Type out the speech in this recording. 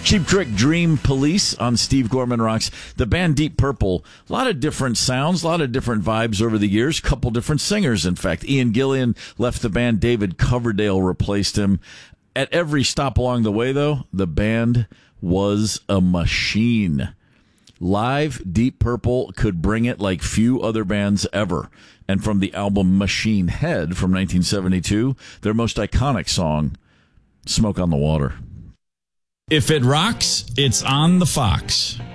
Cheap Trick, Dream Police on Steve Gorman Rocks. The band Deep Purple, a lot of different sounds, a lot of different vibes over the years, couple different singers, in fact. Ian Gillan left the band, David Coverdale replaced him. At every stop along the way, though, the band was a machine. Live, Deep Purple could bring it like few other bands ever. And from the album Machine Head from 1972, their most iconic song, Smoke on the Water. If it rocks, it's on the Fox.